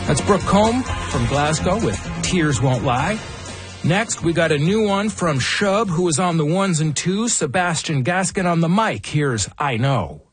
That's Brooke Combe from Glasgow with Tears Won't Lie. Next, we got a new one from Shub, who was on the ones and twos. Sebastian Gaskin on the mic. Here's I Know.